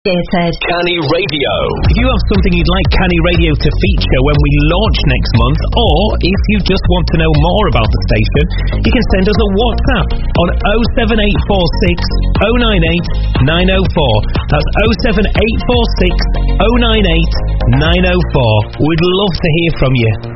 Canny Radio. If you have something you'd like Canny Radio to feature when we launch next month, or if you just want to know more about the station, you can send us a WhatsApp on 07846 098 904. That's 07846 098 904. We'd love to hear from you.